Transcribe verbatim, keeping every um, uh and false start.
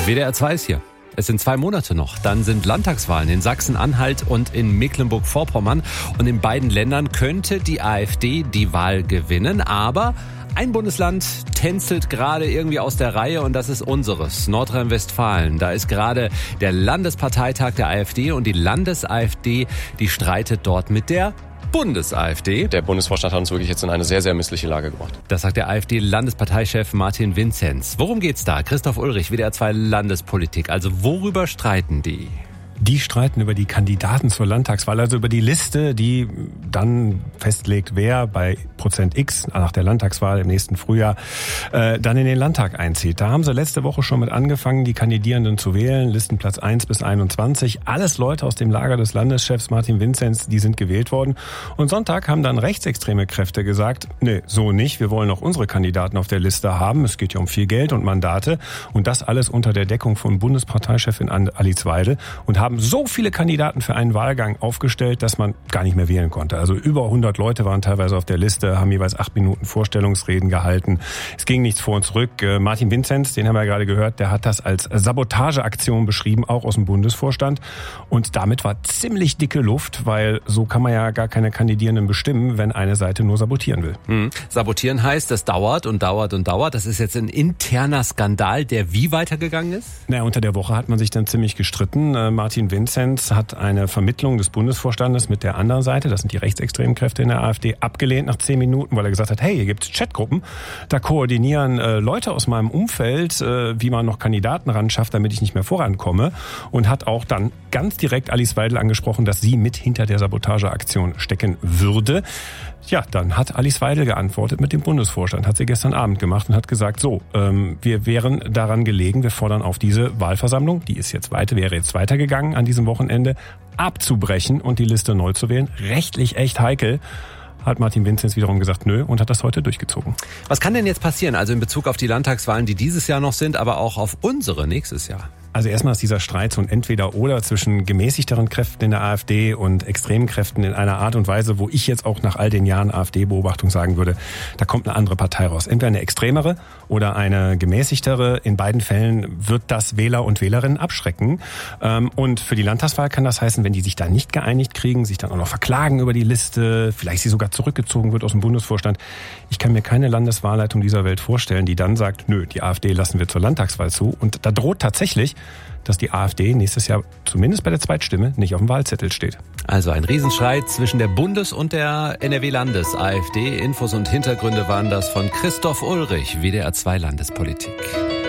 W D R zwei ist hier. Es sind zwei Monate noch. Dann sind Landtagswahlen in Sachsen-Anhalt und in Mecklenburg-Vorpommern. Und in beiden Ländern könnte die AfD die Wahl gewinnen. Aber ein Bundesland tänzelt gerade irgendwie aus der Reihe und das ist unseres, Nordrhein-Westfalen. Da ist gerade der Landesparteitag der AfD und die Landes-AfD, die streitet dort mit der Bundes-AfD. Der Bundesvorstand hat uns wirklich jetzt in eine sehr, sehr missliche Lage gebracht. Das sagt der AfD-Landesparteichef Martin Vinzenz. Worum geht's da? Christoph Ulrich, W D R zwei Landespolitik. Also worüber streiten die? Die streiten über die Kandidaten zur Landtagswahl, also über die Liste, die dann festlegt, wer bei Prozent X nach der Landtagswahl im nächsten Frühjahr äh, dann in den Landtag einzieht. Da haben sie letzte Woche schon mit angefangen, die Kandidierenden zu wählen, Listenplatz eins bis einundzwanzig. Alles Leute aus dem Lager des Landeschefs Martin Vinzenz, die sind gewählt worden. Und Sonntag haben dann rechtsextreme Kräfte gesagt, nee, so nicht, wir wollen auch unsere Kandidaten auf der Liste haben. Es geht ja um viel Geld und Mandate und das alles unter der Deckung von Bundesparteichefin Alice Weidel und haben so viele Kandidaten für einen Wahlgang aufgestellt, dass man gar nicht mehr wählen konnte. Also über hundert Leute waren teilweise auf der Liste, haben jeweils acht Minuten Vorstellungsreden gehalten. Es ging nichts vor und zurück. Martin Vinzenz, den haben wir ja gerade gehört, der hat das als Sabotageaktion beschrieben, auch aus dem Bundesvorstand. Und damit war ziemlich dicke Luft, weil so kann man ja gar keine Kandidierenden bestimmen, wenn eine Seite nur sabotieren will. Hm. Sabotieren heißt, das dauert und dauert und dauert. Das ist jetzt ein interner Skandal, der wie weitergegangen ist? Naja, unter der Woche hat man sich dann ziemlich gestritten. Martin Vinzenz hat eine Vermittlung des Bundesvorstandes mit der anderen Seite, das sind die rechtsextremen Kräfte in der AfD, abgelehnt nach zehn Minuten, weil er gesagt hat, hey, hier gibt's Chatgruppen, da koordinieren äh, Leute aus meinem Umfeld, äh, wie man noch Kandidaten ran schafft, damit ich nicht mehr vorankomme, und hat auch dann ganz direkt Alice Weidel angesprochen, dass sie mit hinter der Sabotageaktion stecken würde. Ja, dann hat Alice Weidel geantwortet mit dem Bundesvorstand, hat sie gestern Abend gemacht und hat gesagt, so, ähm, wir wären daran gelegen, wir fordern auf diese Wahlversammlung, die ist jetzt weiter, wäre jetzt weitergegangen an diesem Wochenende, abzubrechen und die Liste neu zu wählen. Rechtlich echt heikel. Hat Martin Vinzenz wiederum gesagt, nö, und hat das heute durchgezogen. Was kann denn jetzt passieren, also in Bezug auf die Landtagswahlen, die dieses Jahr noch sind, aber auch auf unsere nächstes Jahr? Also erstmal ist dieser Streit so ein Entweder-Oder zwischen gemäßigteren Kräften in der AfD und extremen Kräften in einer Art und Weise, wo ich jetzt auch nach all den Jahren AfD-Beobachtung sagen würde, da kommt eine andere Partei raus. Entweder eine extremere oder eine gemäßigtere. In beiden Fällen wird das Wähler und Wählerinnen abschrecken. Und für die Landtagswahl kann das heißen, wenn die sich da nicht geeinigt kriegen, sich dann auch noch verklagen über die Liste, vielleicht sie sogar zurückgezogen wird aus dem Bundesvorstand. Ich kann mir keine Landeswahlleitung dieser Welt vorstellen, die dann sagt, nö, die AfD lassen wir zur Landtagswahl zu. Und da droht tatsächlich, dass die AfD nächstes Jahr zumindest bei der Zweitstimme nicht auf dem Wahlzettel steht. Also ein Riesenstreit zwischen der Bundes- und der N R W-Landes-AfD. Infos und Hintergründe waren das von Christoph Ulrich, W D R zwei Landespolitik.